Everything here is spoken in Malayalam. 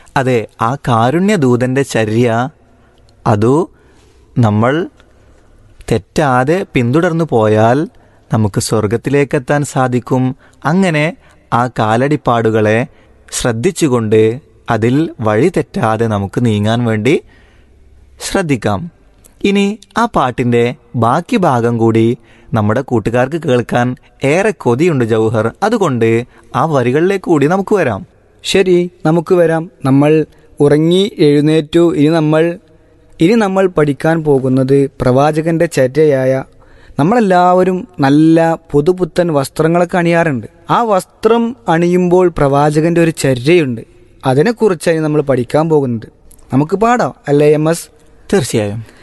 അതെ, ആ കാരുണ്യദൂതൻ്റെ ചര്യ അതു നമ്മൾ തെറ്റാതെ പിന്തുടർന്നു പോയാൽ നമുക്ക് സ്വർഗത്തിലേക്കെത്താൻ സാധിക്കും. അങ്ങനെ ആ കാലടിപ്പാടുകളെ ശ്രദ്ധിച്ചുകൊണ്ട് അതിൽ വഴി തെറ്റാതെ നമുക്ക് നീങ്ങാൻ വേണ്ടി ശ്രദ്ധിക്കാം. ഇനി ആ പാട്ടിൻ്റെ ബാക്കി ഭാഗം കൂടി നമ്മുടെ കൂട്ടുകാർക്ക് കേൾക്കാൻ ഏറെ കൊതിയുണ്ട് ജൗഹർ. അതുകൊണ്ട് ആ വരികളിലേക്ക് കൂടി നമുക്ക് വരാം. ശരി, നമുക്ക് വരാം. നമ്മൾ ഉറങ്ങി എഴുന്നേറ്റു. ഇനി നമ്മൾ പഠിക്കാൻ പോകുന്നത് പ്രവാചകന്റെ ചര്യയായ, നമ്മളെല്ലാവരും നല്ല പുതുപുത്തൻ വസ്ത്രങ്ങളൊക്കെ അണിയാറുണ്ട്. ആ വസ്ത്രം അണിയുമ്പോൾ പ്രവാചകന്റെ ഒരു ചര്യയുണ്ട്. അതിനെക്കുറിച്ചാണ് നമ്മൾ പഠിക്കാൻ പോകുന്നത്. നമുക്ക് പാടാം അല്ലേ എം എസ്? തീർച്ചയായും.